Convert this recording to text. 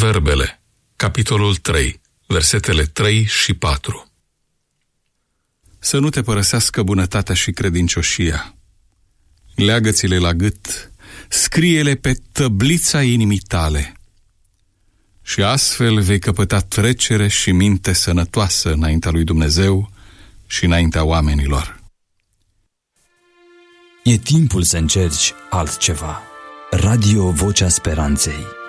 Proverbele, capitolul 3, versetele 3 și 4. Să nu te părăsească bunătatea și credincioșia. Leagă-ți-le la gât, scrie-le pe tăblița inimii tale. Și astfel vei căpăta trecere și minte sănătoasă înaintea lui Dumnezeu și înaintea oamenilor. E timpul să încerci altceva. Radio Vocea Speranței.